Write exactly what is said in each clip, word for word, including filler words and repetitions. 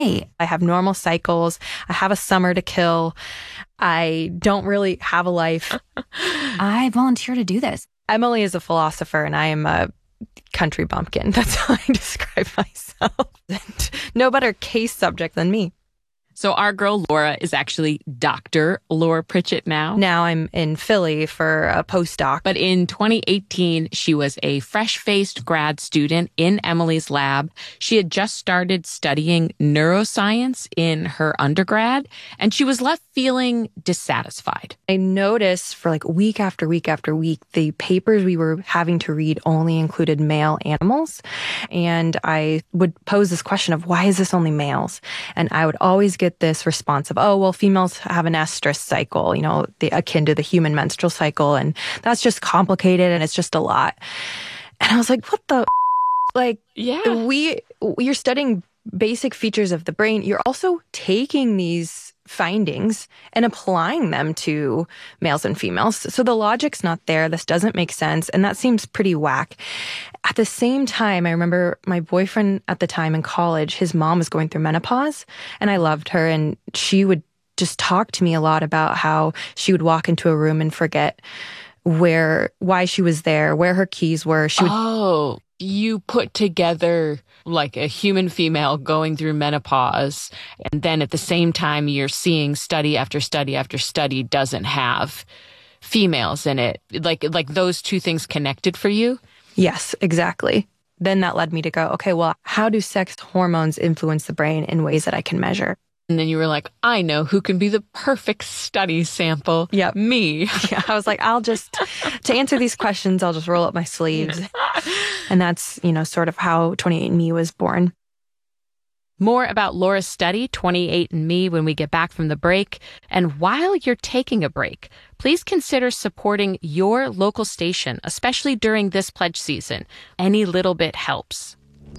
hey, I have normal cycles. I have a summer to kill. I don't really have a life. I volunteer to do this. Emily is a philosopher and I am a country bumpkin. That's how I describe myself. And no better case subject than me. So our girl Laura is actually Doctor Laura Pritchett now. Now I'm in Philly for a postdoc. But in twenty eighteen, she was a fresh-faced grad student in Emily's lab. She had just started studying neuroscience in her undergrad, and she was left feeling dissatisfied. I noticed for like week after week after week, the papers we were having to read only included male animals. And I would pose this question of, why is this only males? And I would always get this response of, oh, well, females have an estrous cycle, you know, the, akin to the human menstrual cycle. And that's just complicated and it's just a lot. And I was like, what the, like, yeah, we, you're studying basic features of the brain. You're also taking these findings and applying them to males and females. So the logic's not there. This doesn't make sense. And that seems pretty whack. At the same time, I remember my boyfriend at the time in college, his mom was going through menopause and I loved her. And she would just talk to me a lot about how she would walk into a room and forget where, why she was there, where her keys were. She would, oh, you put together like a human female going through menopause, and then at the same time you're seeing study after study after study doesn't have females in it. Like, like those two things connected for you? Yes, exactly. Then that led me to go, okay, well, how do sex hormones influence the brain in ways that I can measure? And then you were like, I know who can be the perfect study sample. Yep. Me. Yeah, I was like, I'll just, to answer these questions, I'll just roll up my sleeves. And that's, you know, sort of how twenty-eight and me was born. More about Laura's study, twenty-eight and me, when we get back from the break. And while you're taking a break, please consider supporting your local station, especially during this pledge season. Any little bit helps.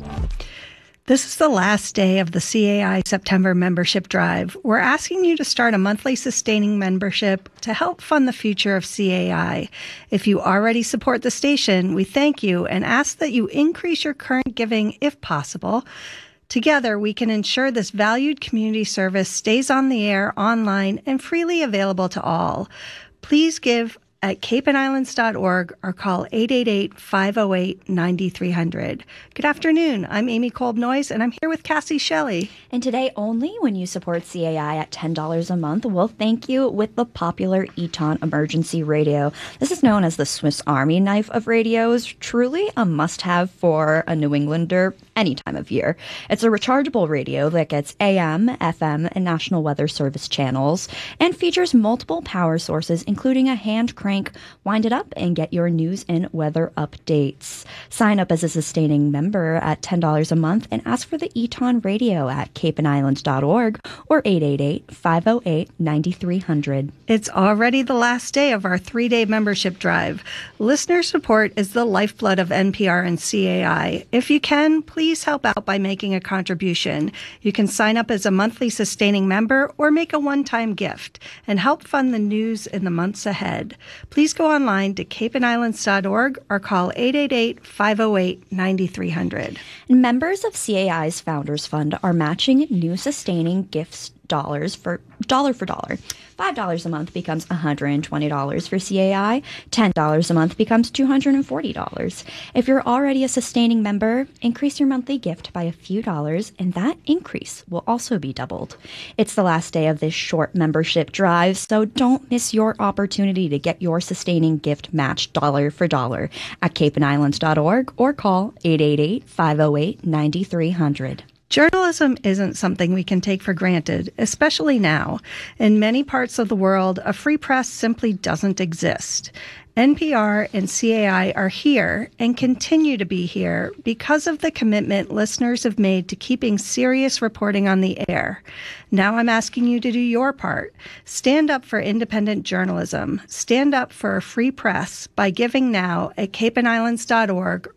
This is the last day of the C A I September membership drive. We're asking you to start a monthly sustaining membership to help fund the future of C A I. If you already support the station, we thank you and ask that you increase your current giving if possible. Together, we can ensure this valued community service stays on the air, online, and freely available to all. Please give at cape and islands dot org or call eight eight eight, five oh eight, nine three hundred. Good afternoon. I'm Amy Kolb-Noyes, and I'm here with Cassie Shelley. And today only, when you support C A I at ten dollars a month, we'll thank you with the popular Eton Emergency Radio. This is known as the Swiss Army knife of radios, truly a must-have for a New Englander any time of year. It's a rechargeable radio that gets A M, F M, and National Weather Service channels, and features multiple power sources, including a hand crank. Wind it up and get your news and weather updates. Sign up as a sustaining member at ten dollars a month and ask for the Eton Radio at cape and islands dot org or eight eight eight, five oh eight, nine three hundred. It's already the last day of our three-day membership drive. Listener support is the lifeblood of N P R and C A I. If you can, please help out by making a contribution. You can sign up as a monthly sustaining member or make a one-time gift and help fund the news in the months ahead. Please go online to cape and islands dot org or call eight eight eight, five oh eight, nine three hundred. Members of C A I's Founders Fund are matching new sustaining gifts dollars for dollar for dollar. five dollars a month becomes one hundred twenty dollars for C A I. ten dollars a month becomes two hundred forty dollars. If you're already a sustaining member, increase your monthly gift by a few dollars, and that increase will also be doubled. It's the last day of this short membership drive, so don't miss your opportunity to get your sustaining gift matched dollar for dollar at cape and islands dot org or call eight eight eight, five oh eight, nine three hundred. Journalism isn't something we can take for granted, especially now. In many parts of the world, a free press simply doesn't exist. N P R and C A I are here and continue to be here because of the commitment listeners have made to keeping serious reporting on the air. Now I'm asking you to do your part. Stand up for independent journalism. Stand up for a free press by giving now at cape and islands dot org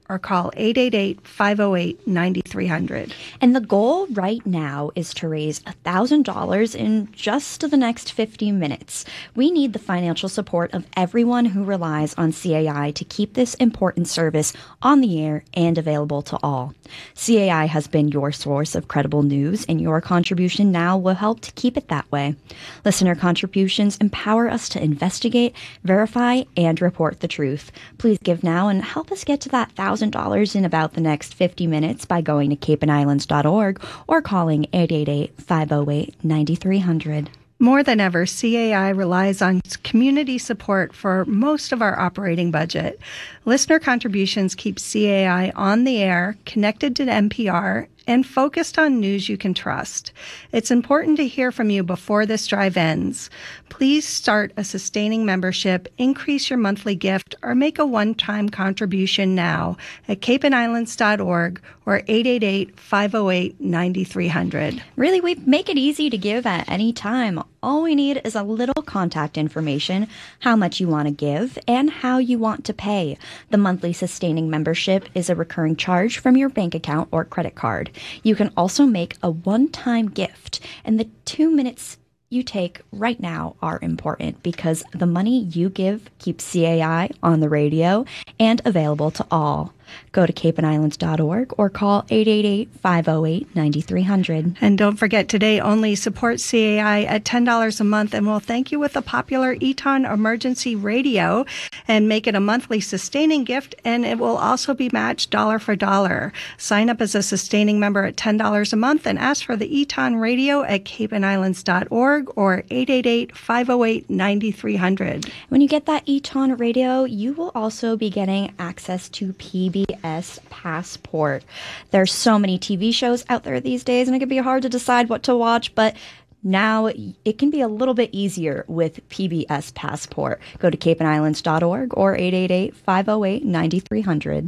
or call eight eight eight, five oh eight, nine three hundred. And the goal right now is to raise one thousand dollars in just the next fifty minutes. We need the financial support of everyone who relies on C A I to keep this important service on the air and available to all. C A I has been your source of credible news, and your contribution now will help to keep it that way. Listener contributions empower us to investigate, verify, and report the truth. Please give now and help us get to that one thousand dollars in about the next fifty minutes by going to cape and islands dot org or calling eight eight eight, five oh eight, nine three hundred. More than ever, C A I relies on community support for most of our operating budget. Listener contributions keep C A I on the air, connected to N P R, and focused on news you can trust. It's important to hear from you before this drive ends. Please start a sustaining membership, increase your monthly gift, or make a one-time contribution now at cape and islands dot org or eight eight eight, five oh eight, nine three hundred. Really, we make it easy to give at any time. All we need is a little contact information, how much you want to give, and how you want to pay. The monthly sustaining membership is a recurring charge from your bank account or credit card. You can also make a one-time gift, and the two minutes you take right now are important because the money you give keeps C A I on the radio and available to all. Go to cape and islands dot org or call eight eight eight, five oh eight, nine three hundred. And don't forget, today only support C A I at ten dollars a month, and we'll thank you with the popular Eton Emergency Radio and make it a monthly sustaining gift, and it will also be matched dollar for dollar. Sign up as a sustaining member at ten dollars a month and ask for the Eton Radio at cape and islands dot org or eight eight eight, five oh eight, nine three hundred. When you get that Eton Radio, you will also be getting access to P B S Passport. There's so many T V shows out there these days, and it can be hard to decide what to watch, but now it can be a little bit easier with P B S Passport. Go to cape and islands dot org or eight eight eight, five oh eight, nine three hundred.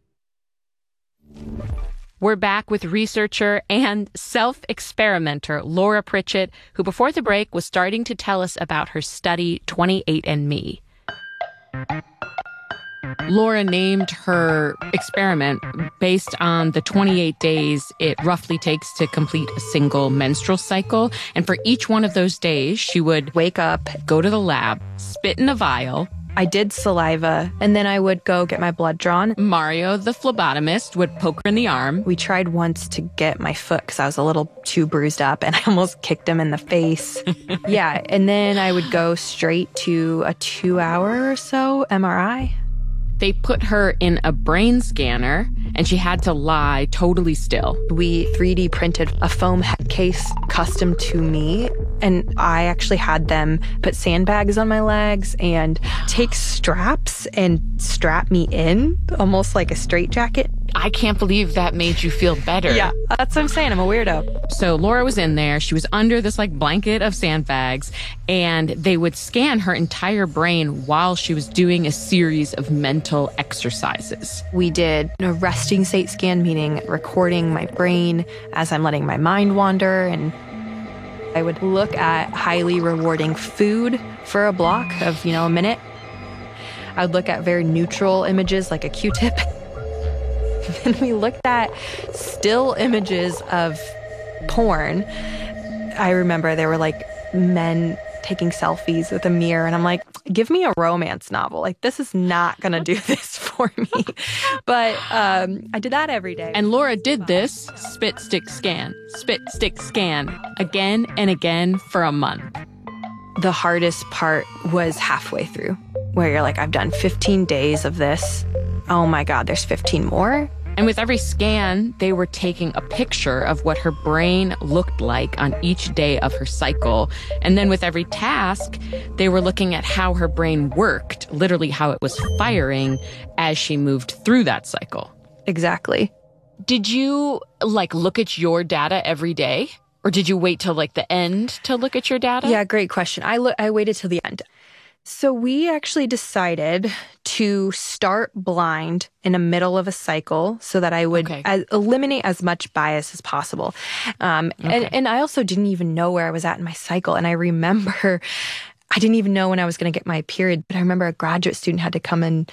We're back with researcher and self-experimenter Laura Pritchett, who before the break was starting to tell us about her study twenty-eight and me. Laura named her experiment based on the twenty-eight days it roughly takes to complete a single menstrual cycle. And for each one of those days, she would Wake up. go to the lab, spit in a vial. I did saliva, and then I would go get my blood drawn. Mario, the phlebotomist, would poke her in the arm. We tried once to get my foot because I was a little too bruised up, and I almost kicked him in the face. Yeah, and then I would go straight to a two-hour or so M R I. They put her in a brain scanner, and she had to lie totally still. We three D printed a foam head case custom to me, and I actually had them put sandbags on my legs and take straps and strap me in, almost like a straitjacket. I can't believe that made you feel better. Yeah, that's what I'm saying. I'm a weirdo. So Laura was in there. She was under this like blanket of sandbags, and they would scan her entire brain while she was doing a series of mental exercises. We did a resting state scan, meaning recording my brain as I'm letting my mind wander, and I would look at highly rewarding food for a block of, you know, a minute. I would look at very neutral images like a Q-tip. And we looked at still images of porn. I remember there were like men taking selfies with a mirror, and I'm like, give me a romance novel. Like, this is not going to do this for me. But um, I did that every day. And Laura did this spit, stick, scan, spit, stick, scan again and again for a month. The hardest part was halfway through, where you're like, I've done fifteen days of this. Oh my God, there's fifteen more. And with every scan, they were taking a picture of what her brain looked like on each day of her cycle. And then with every task, they were looking at how her brain worked, literally how it was firing as she moved through that cycle. Exactly. Did you, like, look at your data every day? Or did you wait till, like, the end to look at your data? Yeah, great question. I lo- I waited till the end. So we actually decided to start blind in the middle of a cycle so that I would Okay. as, eliminate as much bias as possible. Um, Okay. and, and I also didn't even know where I was at in my cycle. And I remember I didn't even know when I was going to get my period, but I remember a graduate student had to come and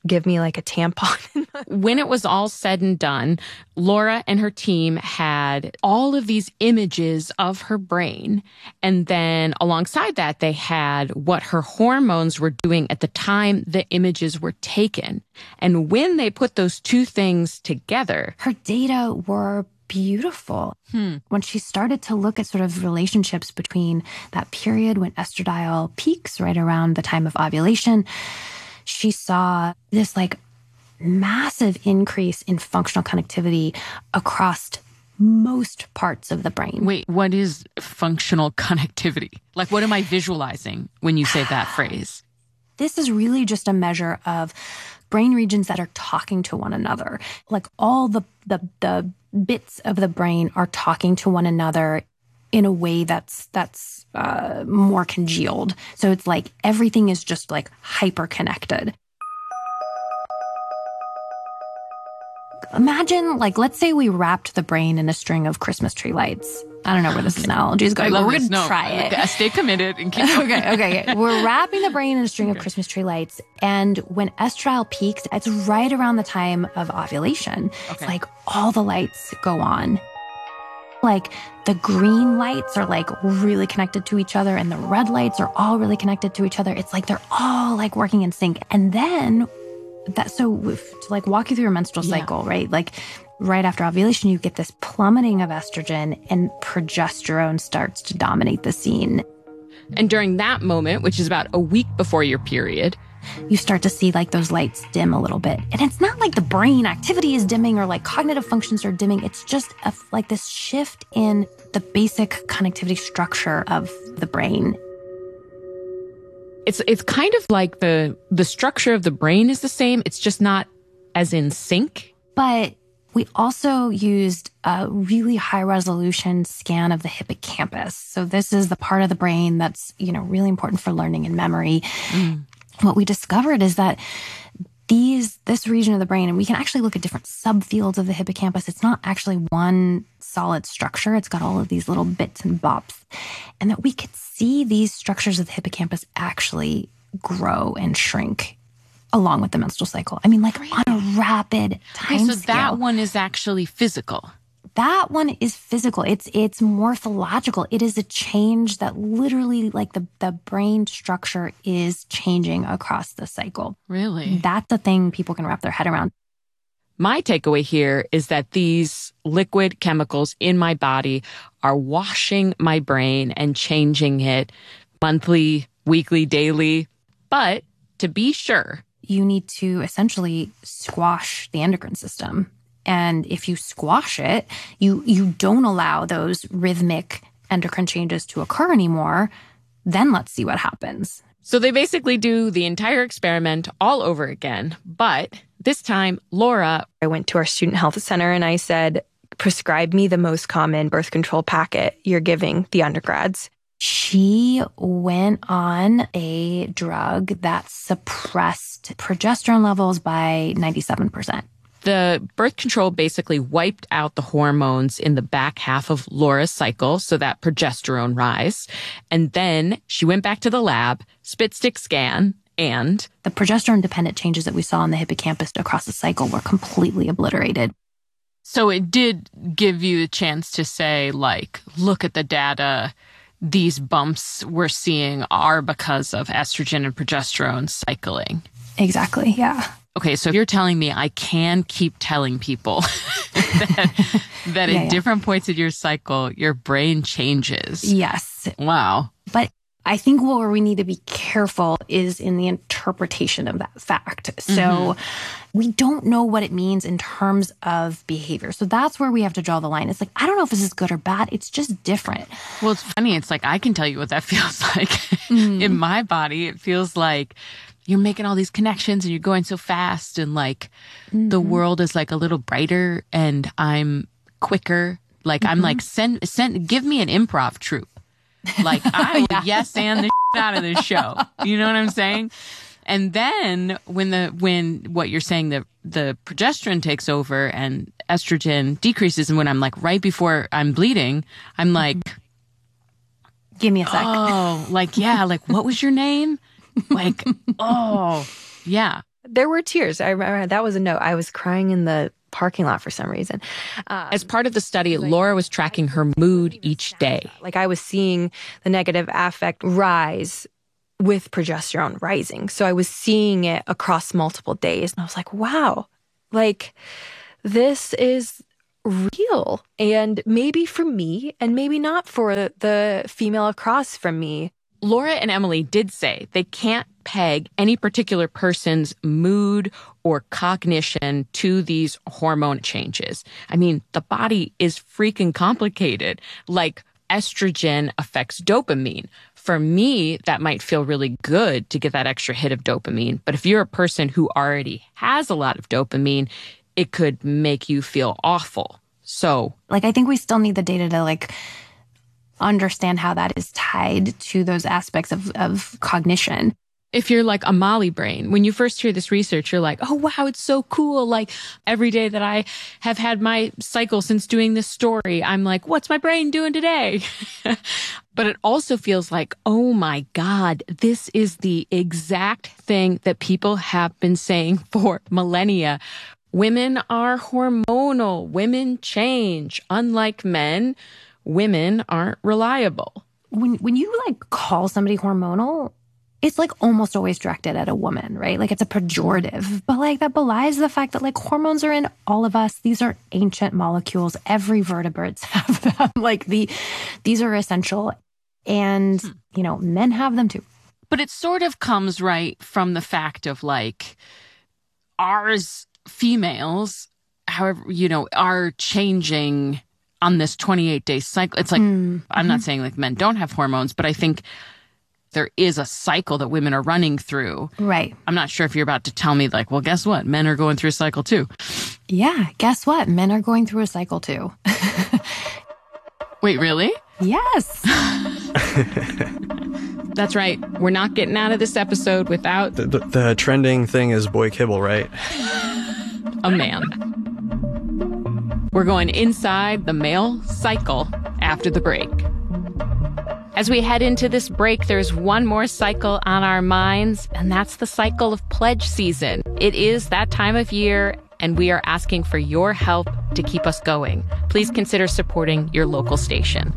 give me like a tampon. When it was all said and done, Laura and her team had all of these images of her brain. And then alongside that, they had what her hormones were doing at the time the images were taken. And when they put those two things together, her data were beautiful. Hmm. When she started to look at sort of relationships between that period when estradiol peaks right around the time of ovulation, she saw this like massive increase in functional connectivity across most parts of the brain. Wait, what is functional connectivity? Like, what am I visualizing when you say that phrase? This is really just a measure of brain regions that are talking to one another. Like all the, the, the bits of the brain are talking to one another in a way that's that's uh, more congealed. So it's like everything is just like hyper connected. Imagine, like, let's say we wrapped the brain in a string of Christmas tree lights. I don't know where this analogy is going, but we're going to no, try it. Stay committed and keep going. okay, okay, okay. We're wrapping the brain in a string okay. of Christmas tree lights. And when estradiol peaks, it's right around the time of ovulation. Okay. It's like all the lights go on. Like the green lights are like really connected to each other and the red lights are all really connected to each other. It's like they're all like working in sync. And then that, so if, to like walk you through a menstrual cycle, yeah. right? Like right after ovulation, you get this plummeting of estrogen and progesterone starts to dominate the scene. And during that moment, which is about a week before your period, you start to see like those lights dim a little bit. And it's not like the brain activity is dimming or like cognitive functions are dimming. It's just a, like this shift in the basic connectivity structure of the brain. It's it's kind of like the the structure of the brain is the same. It's just not as in sync. But we also used a really high resolution scan of the hippocampus. So this is the part of the brain that's, you know, really important for learning and memory. Mm. What we discovered is that these, this region of the brain, and we can actually look at different subfields of the hippocampus. It's not actually one solid structure. It's got all of these little bits and bops. And that we could see these structures of the hippocampus actually grow and shrink along with the menstrual cycle. I mean, like on a rapid time okay, so scale. that one is actually physical. That one is physical. It's it's morphological. It is a change that literally, like the, the brain structure is changing across the cycle. Really? That's the thing people can wrap their head around. My takeaway here is that these liquid chemicals in my body are washing my brain and changing it monthly, weekly, daily. But to be sure, you need to essentially squash the endocrine system. And if you squash it, you you don't allow those rhythmic endocrine changes to occur anymore, then let's see what happens. So they basically do the entire experiment all over again. But this time, Laura... I went to our student health center and I said, prescribe me the most common birth control packet you're giving the undergrads. She went on a drug that suppressed progesterone levels by ninety-seven percent. The birth control basically wiped out the hormones in the back half of Laura's cycle, so that progesterone rise. And then she went back to the lab, spit stick scan, and... the progesterone-dependent changes that we saw in the hippocampus across the cycle were completely obliterated. So it did give you a chance to say, like, look at the data. These bumps we're seeing are because of estrogen and progesterone cycling. Exactly, yeah. Okay, so you're telling me I can keep telling people that, that yeah, at yeah. different points of your cycle, your brain changes. Yes. Wow. But I think where we need to be careful is in the interpretation of that fact. So mm-hmm. we don't know what it means in terms of behavior. So that's where we have to draw the line. It's like, I don't know if this is good or bad. It's just different. Well, it's funny. It's like, I can tell you what that feels like. Mm. In my body, it feels like you're making all these connections and you're going so fast and like mm-hmm. the world is like a little brighter and I'm quicker. Like mm-hmm. I'm like, send, send, give me an improv troupe. Like I would yeah. yes and the shit out of this show. You know what I'm saying? And then when the, when what you're saying, the, the progesterone takes over and estrogen decreases. And when I'm like right before I'm bleeding, I'm like, give me a sec. Oh, like, yeah. Like, what was your name? Like, oh, yeah. There were tears. I remember that was a note. I was crying in the parking lot for some reason. Um, As part of the study, Laura was tracking her mood each day. Like I was seeing the negative affect rise with progesterone rising. So I was seeing it across multiple days. And I was like, wow, like this is real. And maybe for me and maybe not for the female across from me. Laura and Emily did say they can't peg any particular person's mood or cognition to these hormone changes. I mean, the body is freaking complicated. Like estrogen affects dopamine. For me, that might feel really good to get that extra hit of dopamine. But if you're a person who already has a lot of dopamine, it could make you feel awful. So, like, I think we still need the data to like understand how that is tied to those aspects of, of cognition. If you're like a Molly brain, when you first hear this research, you're like, oh, wow, it's so cool. Like every day that I have had my cycle since doing this story, I'm like, what's my brain doing today? But it also feels like, oh my God, this is the exact thing that people have been saying for millennia. Women are hormonal. Women change. Unlike men, women aren't reliable. When when you like call somebody hormonal, it's like almost always directed at a woman, right? Like it's a pejorative, but like that belies the fact that like hormones are in all of us. These are ancient molecules. Every vertebrates have them. Like the, these are essential. And, hmm. you know, men have them too. But it sort of comes right from the fact of like ours females, however, you know, are changing on this twenty-eight day cycle. It's like, mm-hmm. I'm not saying like men don't have hormones, but I think there is a cycle that women are running through. Right. I'm not sure if you're about to tell me like, well, guess what? Men are going through a cycle too. Yeah. Guess what? Men are going through a cycle too. Wait, really? Yes. That's right. We're not getting out of this episode without... The, the, the trending thing is boy kibble, right? A man. We're going inside the male cycle after the break. As we head into this break, there's one more cycle on our minds, and that's the cycle of pledge season. It is that time of year, and we are asking for your help to keep us going. Please consider supporting your local station.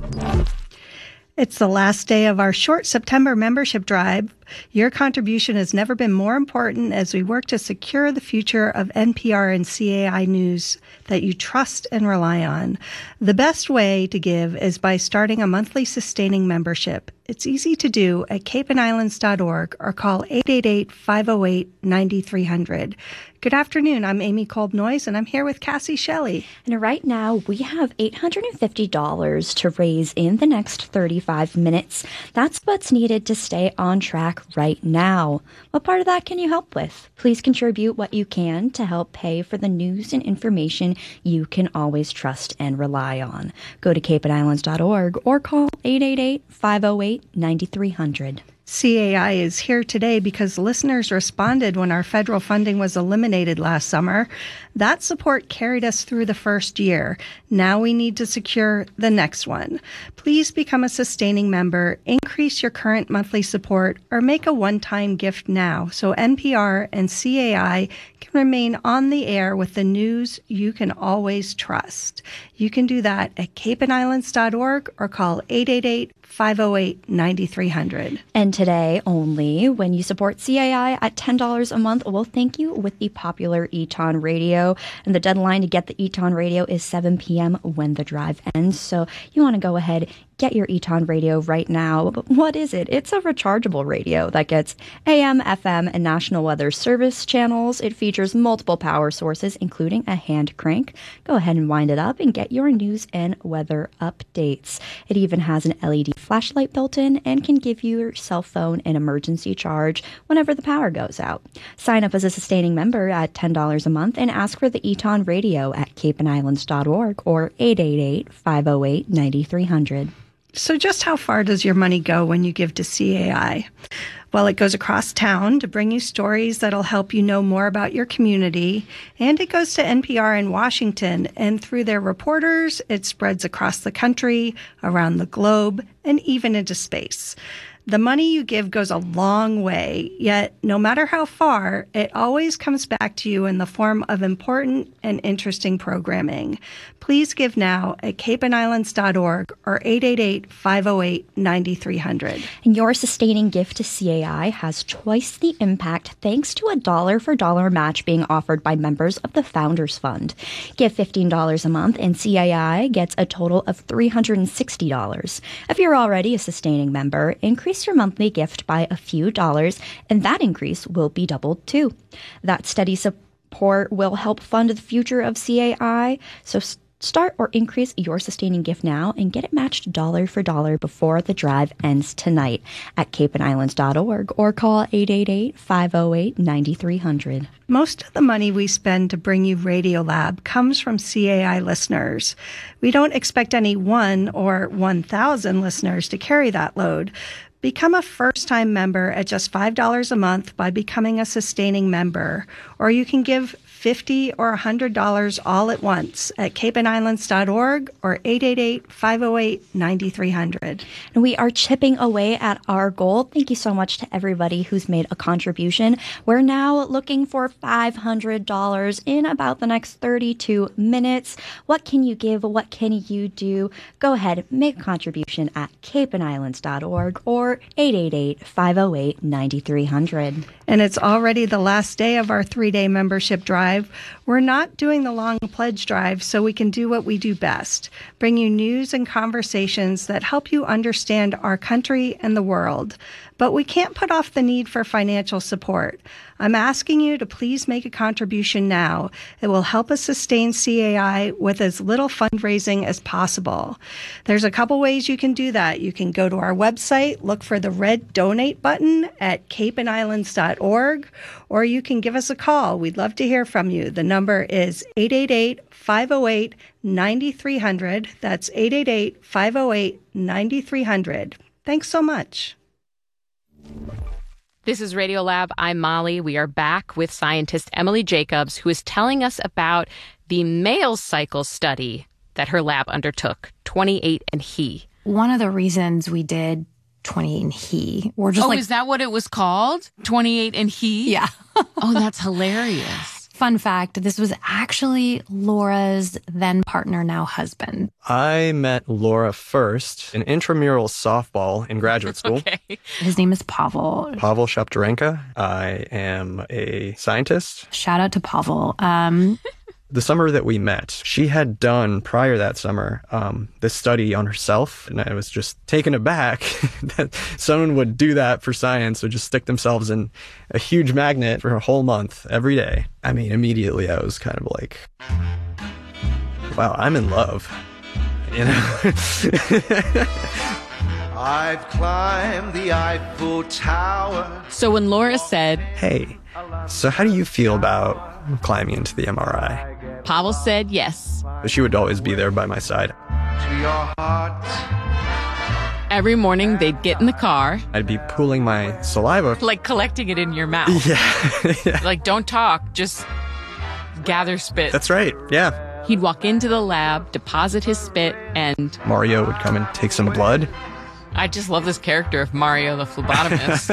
It's the last day of our short September membership drive. Your contribution has never been more important as we work to secure the future of N P R and C A I news that you trust and rely on. The best way to give is by starting a monthly sustaining membership. It's easy to do at cape and islands dot org or call eight eight eight, five oh eight, nine three hundred. Good afternoon. I'm Amy Kolb-Noyes, and I'm here with Cassie Shelley. And right now, we have eight hundred fifty dollars to raise in the next thirty-five minutes. That's what's needed to stay on track right now. What part of that can you help with? Please contribute what you can to help pay for the news and information you can always trust and rely on. Go to cape and islands dot org or call eight eight eight, five oh eight, nine three hundred. C A I is here today because listeners responded when our federal funding was eliminated last summer. That support carried us through the first year. Now we need to secure the next one. Please become a sustaining member, increase your current monthly support, or make a one-time gift now so N P R and C A I can remain on the air with the news you can always trust. You can do that at cape and islands dot org or call eight eight eight, five oh eight, nine three hundred. And today only, when you support C A I at ten dollars a month, we'll thank you with the popular Eton Radio. And the deadline to get the Eton Radio is seven p.m. when the drive ends. So you want to go ahead, get your Eton Radio right now. But what is it? It's a rechargeable radio that gets A M, F M, and National Weather Service channels. It features multiple power sources, including a hand crank. Go ahead and wind it up and get your news and weather updates. It even has an L E D flashlight built in and can give you your cell phone an emergency charge whenever the power goes out. Sign up as a sustaining member at ten dollars a month and ask for the Eton Radio at cape and islands dot org or eight eight eight, five oh eight, nine three hundred. So just how far does your money go when you give to C A I? Well, it goes across town to bring you stories that'll help you know more about your community, and it goes to N P R in Washington, and through their reporters, it spreads across the country, around the globe, and even into space. The money you give goes a long way, yet no matter how far, it always comes back to you in the form of important and interesting programming. Please give now at cape and islands dot org or eight eight eight, five oh eight, nine three hundred. And your sustaining gift to C A I has twice the impact thanks to a dollar for dollar match being offered by members of the Founders Fund. Give fifteen dollars a month and C A I gets a total of three hundred sixty dollars. If you're already a sustaining member, increase your monthly gift by a few dollars and that increase will be doubled too. That steady support will help fund the future of C A I, so start or increase your sustaining gift now and get it matched dollar for dollar before the drive ends tonight at cape and islands dot org or call eight eight eight, five oh eight, nine three hundred. Most of the money we spend to bring you Radiolab comes from C A I listeners. We don't expect any one or one thousand listeners to carry that load. Become a first-time member at just five dollars a month by becoming a sustaining member, or you can give fifty dollars or one hundred dollars all at once at cape and islands dot org or eight eight eight, five oh eight, nine three hundred. And we are chipping away at our goal. Thank you so much to everybody who's made a contribution. We're now looking for five hundred dollars in about the next thirty-two minutes. What can you give? What can you do? Go ahead, make a contribution at cape and islands dot org or eight eight eight, five oh eight, nine three hundred. And it's already the last day of our three-day membership drive. We're not doing the long pledge drive, so we can do what we do best, bring you news and conversations that help you understand our country and the world. But we can't put off the need for financial support. I'm asking you to please make a contribution now. It will help us sustain C A I with as little fundraising as possible. There's a couple ways you can do that. You can go to our website, look for the red donate button at cape and islands dot org, or you can give us a call. We'd love to hear from you. The number is eight eight eight, five oh eight, nine three hundred. That's eight eight eight, five oh eight, nine three hundred. Thanks so much. This is Radiolab. I'm Molly. We are back with scientist Emily Jacobs, who is telling us about the male cycle study that her lab undertook, twenty-eight and he. One of the reasons we did twenty-eight and he, we're just oh, like... is that what it was called? twenty-eight and he? Yeah. Oh, that's hilarious. Fun fact, this was actually Laura's then partner, now husband. I met Laura first in intramural softball in graduate school. Okay. His name is Pavel. Pavel Shaptarenka. I am a scientist. Shout out to Pavel. Um, The summer that we met, she had done prior that summer um, this study on herself, and I was just taken aback that someone would do that for science, would just stick themselves in a huge magnet for a whole month every day. I mean, immediately I was kind of like, wow, I'm in love, you know? I've climbed the Eiffel Tower. So when Laura said, hey, so how do you feel about climbing into the M R I? Pavel said yes. She would always be there by my side. To your heart. Every morning they'd get in the car. I'd be pooling my saliva. Like collecting it in your mouth. Yeah. Yeah. Like, don't talk, just gather spit. That's right, yeah. He'd walk into the lab, deposit his spit, and Mario would come and take some blood. I just love this character of Mario the phlebotomist.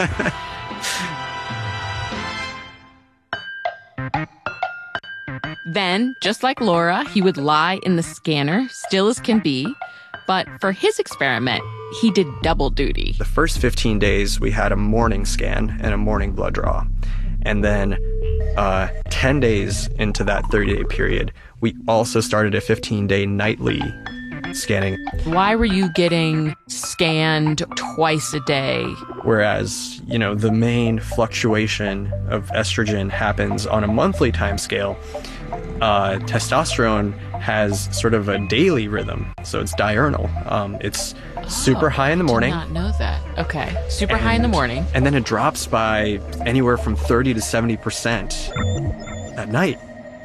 Then, just like Laura, he would lie in the scanner, still as can be. But for his experiment, he did double duty. The first fifteen days, we had a morning scan and a morning blood draw. And then uh, ten days into that thirty-day period, we also started a fifteen-day nightly scanning. Why were you getting scanned twice a day? Whereas, you know, the main fluctuation of estrogen happens on a monthly time scale. Uh, testosterone has sort of a daily rhythm, so it's diurnal. Um, it's super Oh, high in the morning. I did not know that. Okay, super high in the morning. And then it drops by anywhere from thirty to seventy percent at night.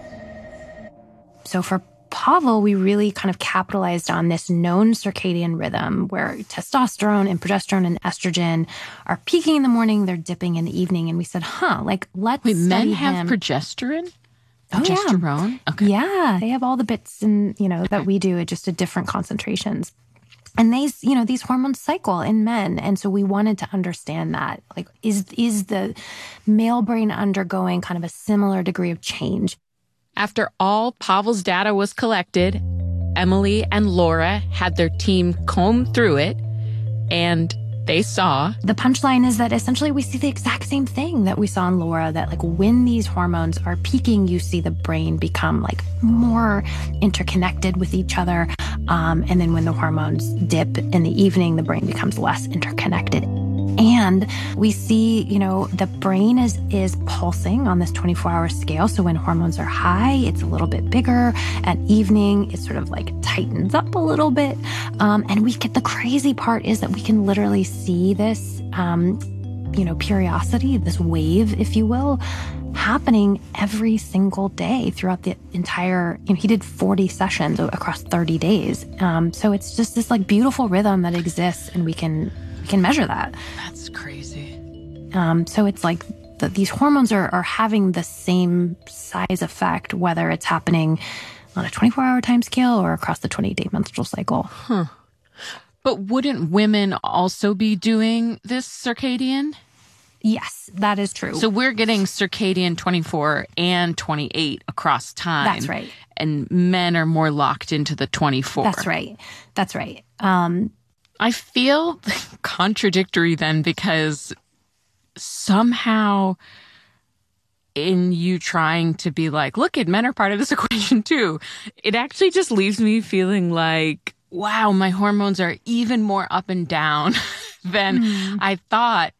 So for Pavel, we really kind of capitalized on this known circadian rhythm where testosterone and progesterone and estrogen are peaking in the morning, they're dipping in the evening. And we said, huh, like, let's Wait, men study have him. progesterone? Oh, yeah. Progesterone? Okay. Yeah, they have all the bits and, you know, that we do at just at different concentrations. And they, you know, these hormones cycle in men. And so we wanted to understand that. Like, is is the male brain undergoing kind of a similar degree of change? After all Pavel's data was collected, Emily and Laura had their team comb through it, and they saw... The punchline is that essentially we see the exact same thing that we saw in Laura, that like when these hormones are peaking, you see the brain become like more interconnected with each other. Um, and then when the hormones dip in the evening, the brain becomes less interconnected. And we see, you know, the brain is is pulsing on this twenty-four hour scale. So when hormones are high, it's a little bit bigger. At evening, it sort of like tightens up a little bit. Um, and we get the crazy part is that we can literally see this, um, you know, periodicity, this wave, if you will, happening every single day throughout the entire, you know, he did forty sessions across thirty days. Um, so it's just this like beautiful rhythm that exists, and we can we can measure that. That's crazy. Um, so it's like the, these hormones are, are having the same size effect, whether it's happening on a twenty-four hour time scale or across the twenty day menstrual cycle. Huh. But wouldn't women also be doing this circadian? Yes, that is true. So we're getting circadian twenty-four and twenty-eight across time. That's right. And men are more locked into the twenty-four. That's right. That's right. Um, I feel contradictory then, because somehow in you trying to be like, look, at men are part of this equation too, it actually just leaves me feeling like, wow, my hormones are even more up and down than mm. I thought.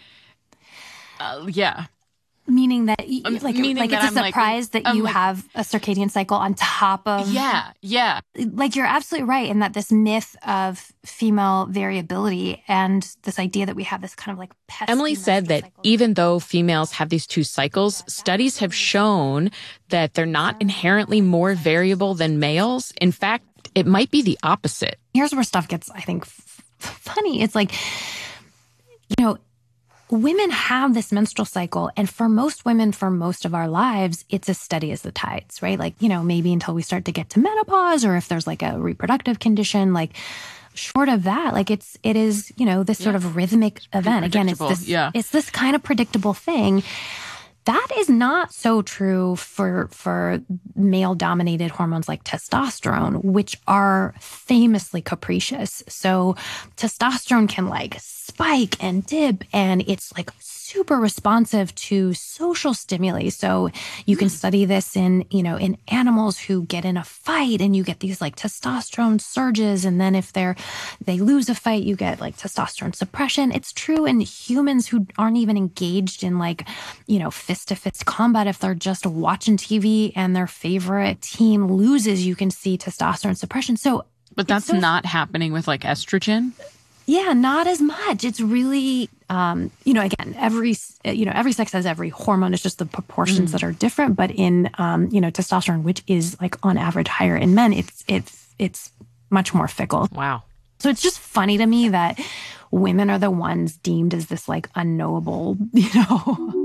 Uh, yeah. Meaning that, um, like, meaning like that it's a I'm surprise like, that you like, have a circadian cycle on top of... Yeah, yeah. Like, you're absolutely right in that this myth of female variability and this idea that we have this kind of like... Emily said that cycle. Even though females have these two cycles, studies have shown that they're not inherently more variable than males. In fact, it might be the opposite. Here's where stuff gets, I think, f- funny. It's like, you know, women have this menstrual cycle, and for most women, for most of our lives, it's as steady as the tides, right? Like, you know, maybe until we start to get to menopause, or if there's like a reproductive condition, like short of that, like it's, it is, you know, this yeah. sort of rhythmic event. Again, it's this, yeah. it's this kind of predictable thing. That is not so true for for male-dominated hormones like testosterone, which are famously capricious. So testosterone can like spike and dip, and it's like super responsive to social stimuli. So you can study this in, you know, in animals who get in a fight, and you get these like testosterone surges. And then if they're, they lose a fight, you get like testosterone suppression. It's true in humans who aren't even engaged in like, you know, fist to fist combat. If they're just watching T V and their favorite team loses, you can see testosterone suppression. So, but that's so, not happening with like estrogen. Yeah, not as much. It's really, um, you know, again, every, you know, every sex has every hormone. It's just the proportions mm. that are different. But in, um, you know, testosterone, which is like on average higher in men, it's, it's, it's much more fickle. Wow. So it's just funny to me that women are the ones deemed as this like unknowable, you know.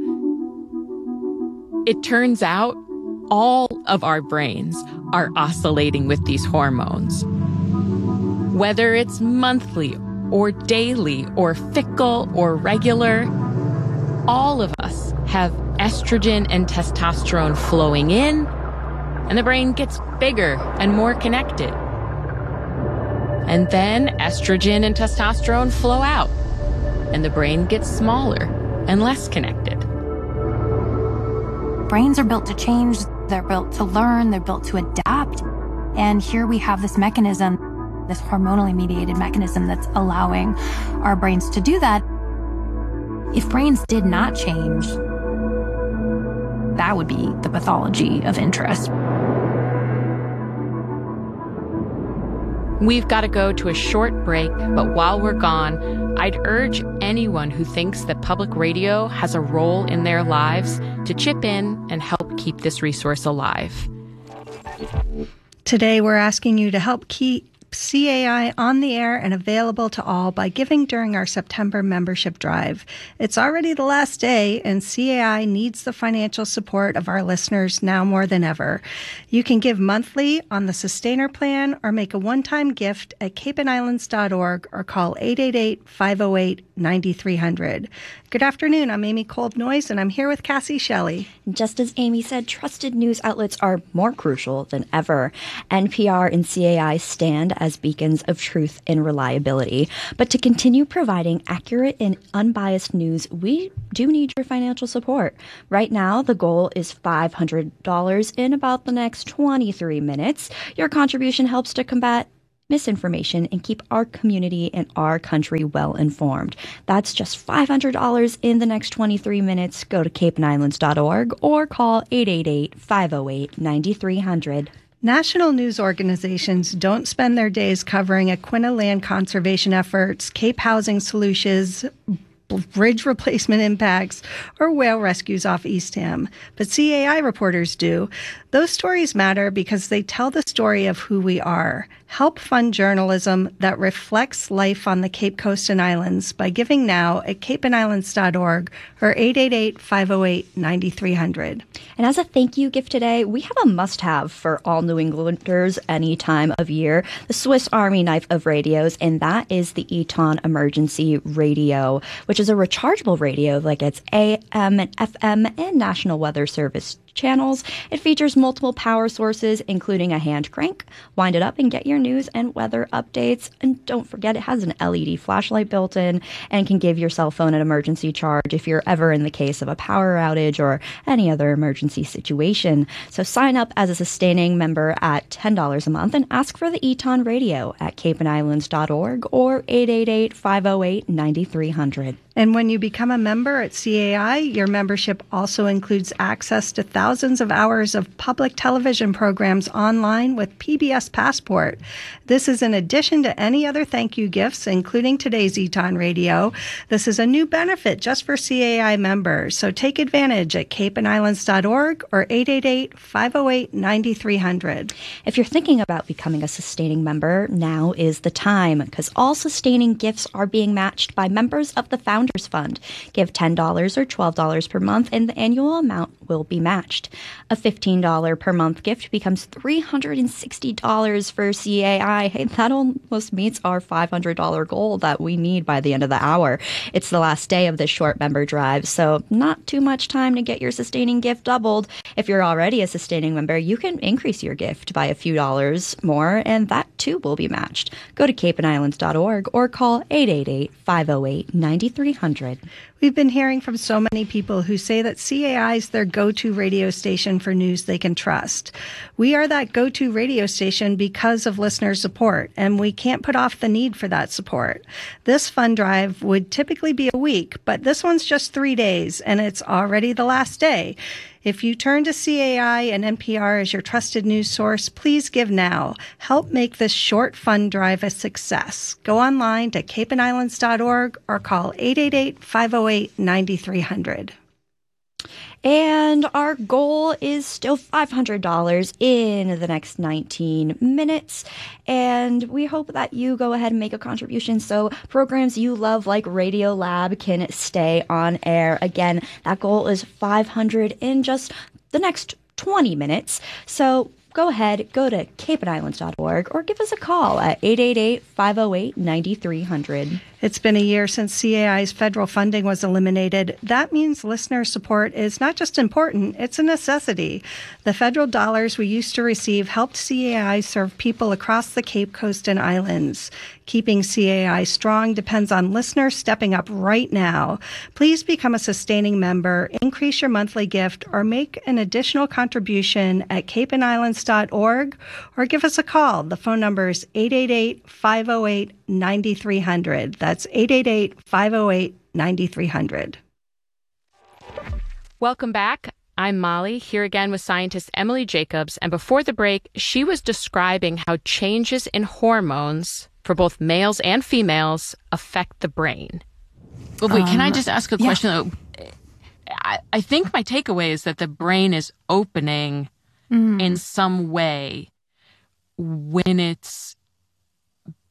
It turns out all of our brains are oscillating with these hormones. Whether it's monthly or daily or fickle or regular, all of us have estrogen and testosterone flowing in, and the brain gets bigger and more connected. And then estrogen and testosterone flow out, and the brain gets smaller and less connected. Brains are built to change, they're built to learn, they're built to adapt. And here we have this mechanism, this hormonally mediated mechanism that's allowing our brains to do that. If brains did not change, that would be the pathology of interest. We've got to go to a short break, but while we're gone, I'd urge anyone who thinks that public radio has a role in their lives to chip in and help keep this resource alive. Today, we're asking you to help keep C A I on the air and available to all by giving during our September membership drive. It's already the last day, and C A I needs the financial support of our listeners now more than ever. You can give monthly on the Sustainer plan or make a one-time gift at cape and islands dot org or call eight eight eight, five oh eight, nine three hundred. Good afternoon. I'm Amy Kolb-Noyes, and I'm here with Cassie Shelley. Just as Amy said, trusted news outlets are more crucial than ever. N P R and C A I stand as beacons of truth and reliability. But to continue providing accurate and unbiased news, we do need your financial support. Right now, the goal is five hundred dollars in about the next twenty-three minutes. Your contribution helps to combat misinformation and keep our community and our country well informed. That's just five hundred dollars in the next twenty-three minutes. Go to cape and islands dot org or call eight eight eight, five oh eight, nine three hundred. National news organizations don't spend their days covering Aquinnah land conservation efforts, Cape housing solutions, bridge replacement impacts, or whale rescues off Eastham. But C A I reporters do. Those stories matter because they tell the story of who we are. Help fund journalism that reflects life on the Cape Coast and Islands by giving now at cape and islands dot org or eight eight eight, five oh eight, nine three hundred. And as a thank you gift today, we have a must-have for all New Englanders any time of year, the Swiss Army knife of radios, and that is the Eton Emergency Radio, which is a rechargeable radio that gets A M and F M and National Weather Service channels. It features multiple power sources, including a hand crank. Wind it up and get your news and weather updates. And don't forget, it has an L E D flashlight built in and can give your cell phone an emergency charge if you're ever in the case of a power outage or any other emergency situation. So sign up as a sustaining member at ten dollars a month and ask for the Eton Radio at cape and islands dot org or eight eight eight, five oh eight, nine three hundred. And when you become a member at C A I, your membership also includes access to thousands of hours of public television programs online with P B S Passport. This is in addition to any other thank you gifts, including today's Eton Radio. This is a new benefit just for C A I members, so take advantage at cape and islands dot org or eight eight eight, five oh eight, nine three hundred. If you're thinking about becoming a sustaining member, now is the time, because all sustaining gifts are being matched by members of the Founders Fund. Give ten dollars or twelve dollars per month, and the annual amount will be matched. A fifteen dollars per month gift becomes three hundred sixty dollars for C A I. Hey, that almost meets our five hundred dollars goal that we need by the end of the hour. It's the last day of this short member drive, so not too much time to get your sustaining gift doubled. If you're already a sustaining member, you can increase your gift by a few dollars more, and that too will be matched. Go to cape and islands dot org or call eight eight eight, five oh eight, nine three hundred. We've been hearing from so many people who say that C A I is their go-to radio station for news they can trust. We are that go-to radio station because of listener support, and we can't put off the need for that support. This fund drive would typically be a week, but this one's just three days, and it's already the last day. If you turn to C A I and N P R as your trusted news source, please give now. Help make this short fund drive a success. Go online to cape and islands dot org or call eight eight eight, five oh eight, nine three hundred. And our goal is still five hundred dollars in the next nineteen minutes. And we hope that you go ahead and make a contribution so programs you love like Radio Lab can stay on air. Again, that goal is five hundred dollars in just the next twenty minutes. So go ahead, go to cape and islands dot org or give us a call at eight eight eight, five oh eight, nine three hundred. It's been a year since C A I's federal funding was eliminated. That means listener support is not just important, it's a necessity. The federal dollars we used to receive helped C A I serve people across the Cape Coast and Islands. Keeping C A I strong depends on listeners stepping up right now. Please become a sustaining member, increase your monthly gift, or make an additional contribution at cape and islands dot org or give us a call. The phone number is eight eight eight, five oh eight, nine three hundred. That's eight eight eight, five oh eight, nine three hundred. Welcome back. I'm Molly, here again with scientist Emily Jacobs, and before the break, she was describing how changes in hormones for both males and females affect the brain. But wait, um, can I just ask a yeah. question? I, I think my takeaway is that the brain is opening mm. in some way when it's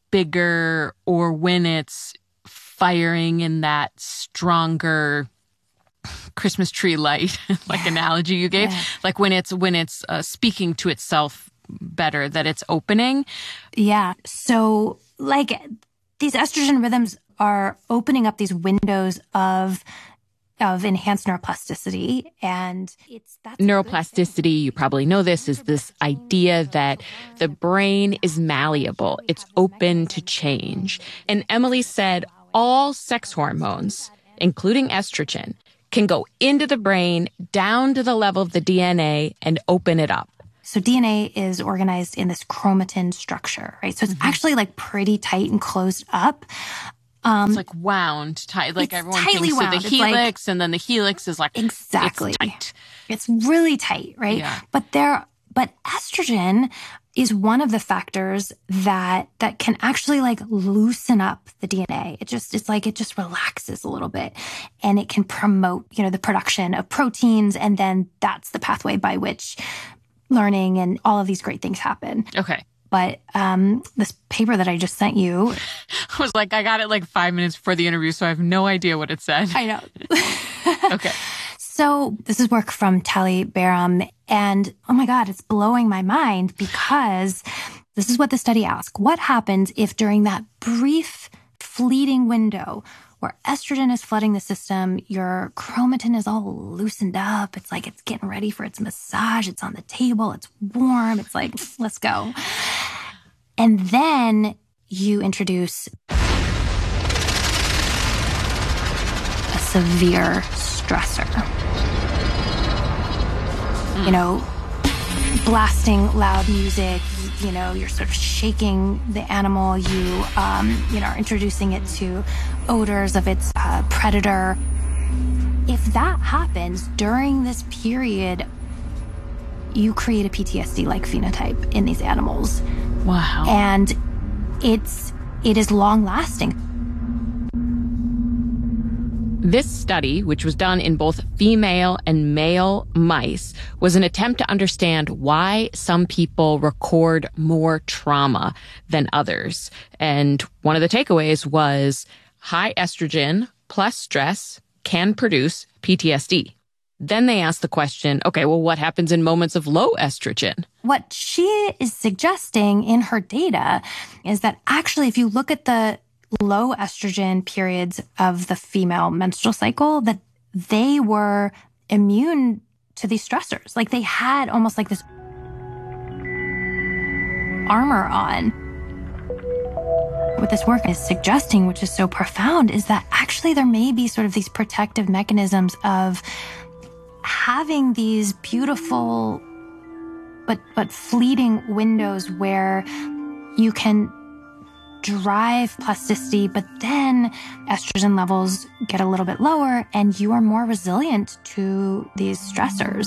bigger or when it's firing in that stronger Christmas tree light, like yeah. analogy you gave, yeah. like when it's when it's uh, speaking to itself better, that it's opening. Yeah. So like these estrogen rhythms are opening up these windows of of enhanced neuroplasticity. And it's that's neuroplasticity, you probably know this, is this idea that the brain is malleable. It's open to change. And Emily said all sex hormones, including estrogen, can go into the brain, down to the level of the D N A, and open it up. So D N A is organized in this chromatin structure, right? So it's mm-hmm. actually like pretty tight and closed up. Um, it's like wound tight, like everyone thinks wound. Of the helix, like, and then the helix is like exactly it's tight. It's really tight, right? Yeah. But there, but estrogen is one of the factors that that can actually like loosen up the D N A. It just it's like it just relaxes a little bit, and it can promote, you know, the production of proteins, and then that's the pathway by which learning and all of these great things happen. Okay. But um, this paper that I just sent you, I was like, I got it like five minutes before the interview, so I have no idea what it said. I know. Okay. So this is work from Tali Baram, and oh my God, it's blowing my mind because this is what the study asked. What happens if during that brief, fleeting window where estrogen is flooding the system, your chromatin is all loosened up. It's like it's getting ready for its massage. It's on the table. It's warm. It's like, let's go. And then you introduce a severe stressor. Mm. You know, blasting loud music, you know, you're sort of shaking the animal, you, um, you know, are introducing it to odors of its uh, predator. If that happens during this period, you create a P T S D-like phenotype in these animals. Wow. And it's, it is long-lasting. This study, which was done in both female and male mice, was an attempt to understand why some people record more trauma than others. And one of the takeaways was high estrogen plus stress can produce P T S D. Then they asked the question, okay, well, what happens in moments of low estrogen? What she is suggesting in her data is that actually, if you look at the low estrogen periods of the female menstrual cycle, that they were immune to these stressors. Like they had almost like this armor on. What this work is suggesting, which is so profound, is that actually there may be sort of these protective mechanisms of having these beautiful but but fleeting windows where you can drive plasticity, but then estrogen levels get a little bit lower and you are more resilient to these stressors.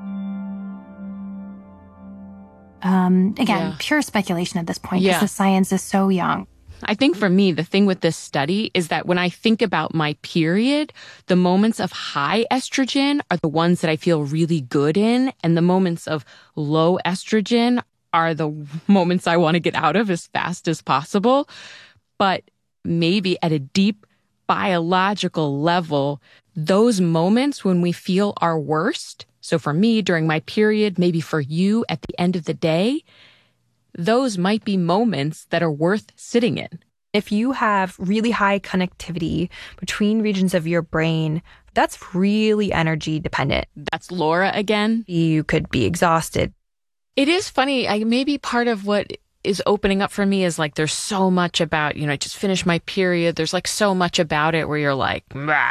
Um, again, yeah. pure speculation at this point because yeah. the science is so young. I think for me, the thing with this study is that when I think about my period, the moments of high estrogen are the ones that I feel really good in, and the moments of low estrogen are the moments I want to get out of as fast as possible. But maybe at a deep biological level, those moments when we feel our worst, so for me during my period, maybe for you at the end of the day, those might be moments that are worth sitting in. If you have really high connectivity between regions of your brain, that's really energy dependent. That's Laura again. You could be exhausted. It is funny. I, maybe part of what is opening up for me is like there's so much about, you know, I just finished my period. There's like so much about it where you're like,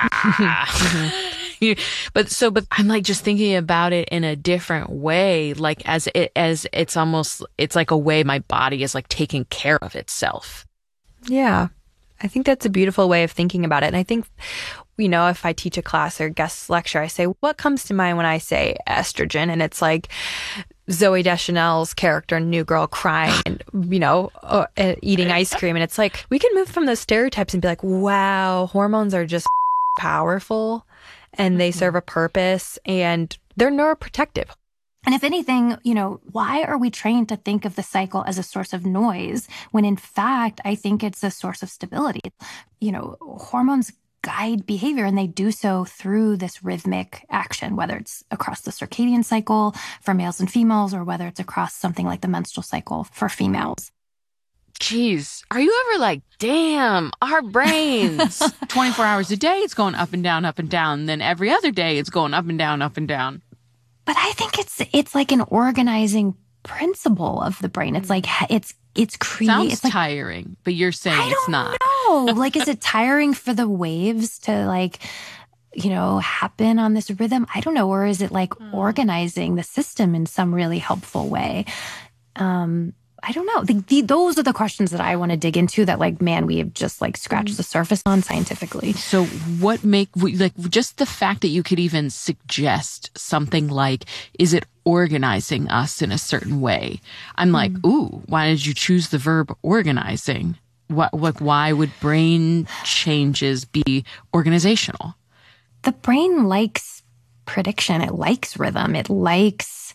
you, but so, but I'm like just thinking about it in a different way, like as it, as it's almost, it's like a way my body is like taking care of itself. Yeah. I think that's a beautiful way of thinking about it. And I think, you know, if I teach a class or guest lecture, I say, what comes to mind when I say estrogen? And it's like Zooey Deschanel's character, New Girl, crying and, you know, uh, uh, eating ice cream. And it's like, we can move from those stereotypes and be like, wow, hormones are just powerful and they serve a purpose and they're neuroprotective. And if anything, you know, why are we trained to think of the cycle as a source of noise when in fact, I think it's a source of stability? You know, hormones guide behavior and they do so through this rhythmic action, whether it's across the circadian cycle for males and females or whether it's across something like the menstrual cycle for females. Jeez, are you ever like, damn, our brains, twenty-four hours a day, it's going up and down, up and down. And then every other day, it's going up and down, up and down. But I think it's it's like an organizing principle of the brain. It's like it's it's creating. Sounds it's like, tiring, but you're saying I it's don't not. know. Like, is it tiring for the waves to like, you know, happen on this rhythm? I don't know. Or is it like mm. organizing the system in some really helpful way? Um, I don't know. The, the, those are the questions that I want to dig into that, like, man, we have just like scratched the surface on scientifically. So what make, like, just the fact that you could even suggest something like, is it organizing us in a certain way? I'm like, mm. ooh, why did you choose the verb organizing? What, what, why would brain changes be organizational? The brain likes prediction. It likes rhythm. It likes,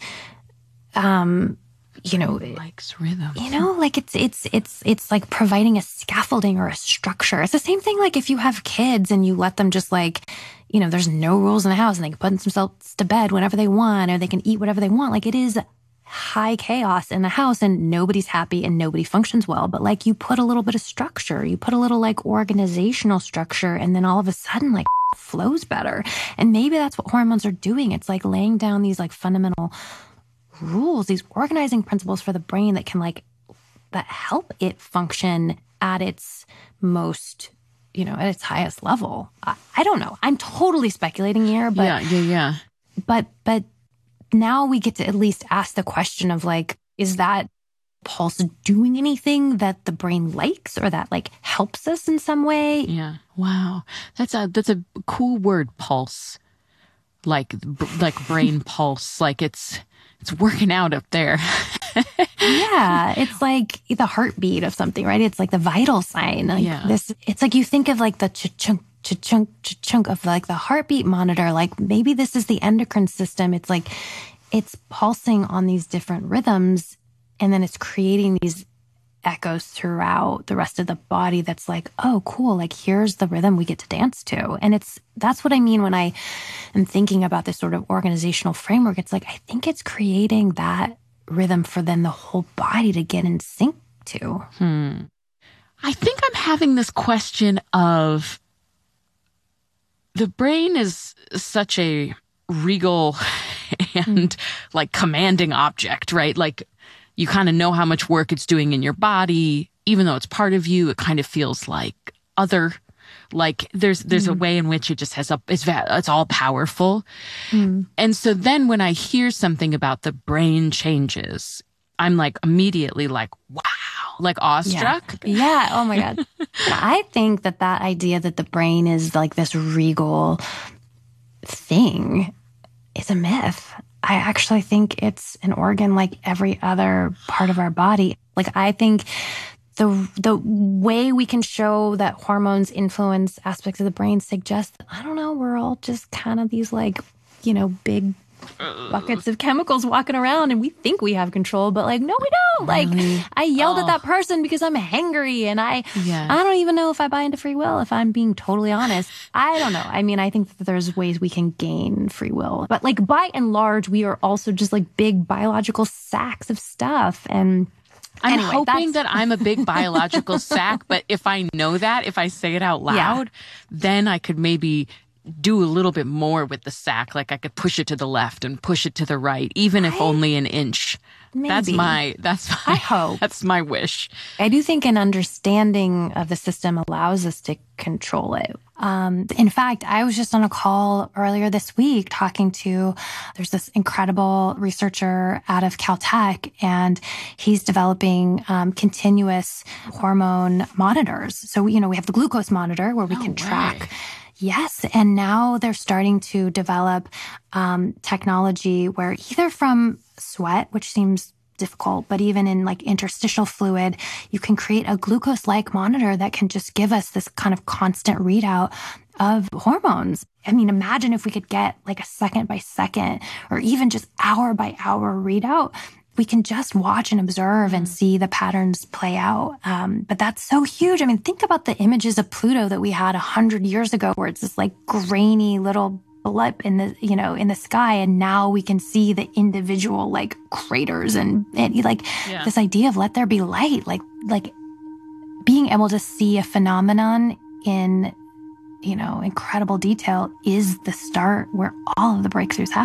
um, you know, it likes rhythm. You know, like it's it's it's it's like providing a scaffolding or a structure. It's the same thing like if you have kids and you let them just like, you know, there's no rules in the house and they can put themselves to bed whenever they want or they can eat whatever they want. Like it is high chaos in the house and nobody's happy and nobody functions well. But like you put a little bit of structure, you put a little like organizational structure and then all of a sudden like flows better. And maybe that's what hormones are doing. It's like laying down these like fundamental rules, these organizing principles for the brain that can like, that help it function at its most, you know, at its highest level. I, I don't know. I'm totally speculating here, but yeah, yeah, yeah. But, but now we get to at least ask the question of like, is that pulse doing anything that the brain likes or that like helps us in some way? Yeah. Wow. That's a, that's a cool word, pulse. Like, like brain pulse. Like it's, it's working out up there. Yeah. It's like the heartbeat of something, right? It's like the vital sign. Like yeah. This, it's like you think of like the cha-chunk, cha-chunk, cha-chunk of like the heartbeat monitor. Like maybe this is the endocrine system. It's like, it's pulsing on these different rhythms and then it's creating these echoes throughout the rest of the body that's like, oh, cool. Like here's the rhythm we get to dance to. And it's, that's what I mean when I am thinking about this sort of organizational framework. It's like, I think it's creating that rhythm for then the whole body to get in sync to. Hmm. I think I'm having this question of the brain is such a regal and like commanding object, right? Like, you kind of know how much work it's doing in your body. Even though it's part of you, it kind of feels like other. Like there's there's mm. a way in which it just has a, it's, it's all powerful. Mm. And so then when I hear something about the brain changes, I'm like immediately like, wow, like awestruck. Yeah. yeah. Oh my God. I think that that idea that the brain is like this regal thing is a myth. I actually think it's an organ like every other part of our body. Like I think the the way we can show that hormones influence aspects of the brain suggests that, I don't know, we're all just kind of these like, you know, big buckets of chemicals walking around and we think we have control, but like, no, we don't. Like really? I yelled oh. at that person because I'm hangry and I, yeah. I don't even know if I buy into free will, if I'm being totally honest. I don't know. I mean, I think that there's ways we can gain free will, but like by and large, we are also just like big biological sacks of stuff. And I'm anyway, hoping that's... that I'm a big biological sack, but if I know that, if I say it out loud, yeah. then I could maybe do a little bit more with the sack. Like I could push it to the left and push it to the right, even if I, only an inch. Maybe. That's my, that's my, I hope. That's my wish. I do think an understanding of the system allows us to control it. Um, in fact, I was just on a call earlier this week talking to, there's this incredible researcher out of Caltech, and he's developing um, continuous hormone monitors. So, you know, we have the glucose monitor where we no can way. track. Yes. And now they're starting to develop um, technology where either from sweat, which seems difficult, but even in like interstitial fluid, you can create a glucose-like monitor that can just give us this kind of constant readout of hormones. I mean, imagine if we could get like a second by second or even just hour by hour readout. We can just watch and observe and see the patterns play out. Um, but that's so huge. I mean, think about the images of Pluto that we had a hundred years ago, where it's this like grainy little blip in the, you know, in the sky. And now we can see the individual like craters and, and like yeah. this idea of let there be light, like, like being able to see a phenomenon in, you know, incredible detail is the start where all of the breakthroughs happen.